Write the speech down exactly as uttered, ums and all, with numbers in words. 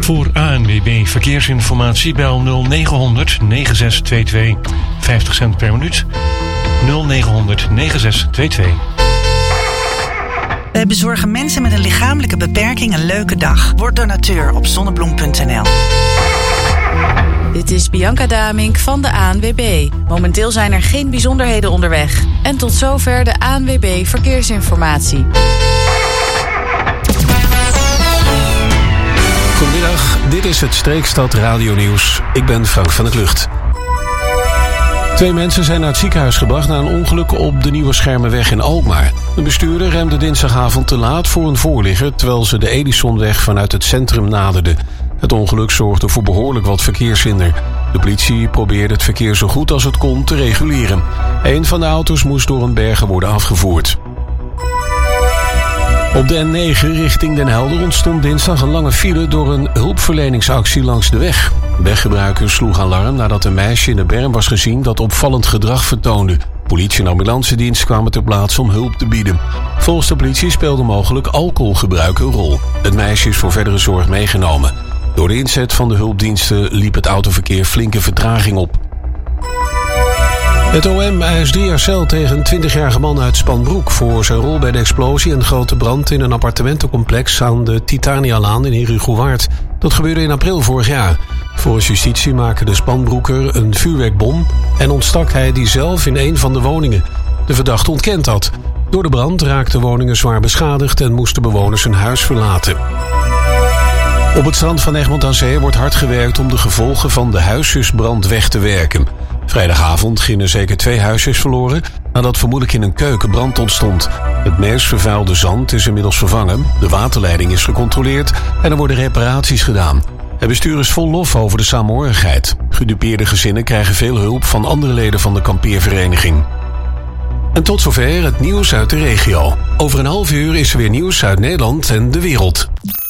Voor A N W B Verkeersinformatie bel nul negen negen zes twee twee vijftig cent per minuut. nul negen negen zes twee twee. Wij bezorgen mensen met een lichamelijke beperking een leuke dag. Word donateur op zonnebloem punt n l. Dit is Bianca Damink van de A N W B. Momenteel zijn er geen bijzonderheden onderweg. En tot zover de A N W B Verkeersinformatie. Goedemiddag, dit is het Streekstad Radio Nieuws. Ik ben Frank van der Klucht. Twee mensen zijn naar het ziekenhuis gebracht na een ongeluk op de Nieuwe Schermenweg in Alkmaar. Een bestuurder remde dinsdagavond te laat voor een voorligger, terwijl ze de Edisonweg vanuit het centrum naderden. Het ongeluk zorgde voor behoorlijk wat verkeershinder. De politie probeerde het verkeer zo goed als het kon te reguleren. Een van de auto's moest door een berger worden afgevoerd. Op de N negen richting Den Helder ontstond dinsdag een lange file door een hulpverleningsactie langs de weg. Weggebruikers sloegen alarm nadat een meisje in de berm was gezien dat opvallend gedrag vertoonde. Politie en ambulancedienst kwamen ter plaatse om hulp te bieden. Volgens de politie speelde mogelijk alcoholgebruik een rol. Het meisje is voor verdere zorg meegenomen. Door de inzet van de hulpdiensten liep het autoverkeer flinke vertraging op. Het O M eist drie jaar cel tegen een twintigjarige man uit Spanbroek voor zijn rol bij de explosie en grote brand in een appartementencomplex aan de Titanialaan in Herugewaard. Dat gebeurde in april vorig jaar. Volgens justitie maakte de Spanbroeker een vuurwerkbom en ontstak hij die zelf in een van de woningen. De verdachte ontkent dat. Door de brand raakten woningen zwaar beschadigd en moesten bewoners hun huis verlaten. Op het strand van Egmond aan Zee wordt hard gewerkt om de gevolgen van de huisjesbrand weg te werken. Vrijdagavond gingen zeker twee huisjes verloren nadat vermoedelijk in een keuken brand ontstond. Het meest vervuilde zand is inmiddels vervangen, de waterleiding is gecontroleerd en er worden reparaties gedaan. Het bestuur is vol lof over de saamhorigheid. Gedupeerde gezinnen krijgen veel hulp van andere leden van de kampeervereniging. En tot zover het nieuws uit de regio. Over een half uur is er weer nieuws uit Nederland en de wereld.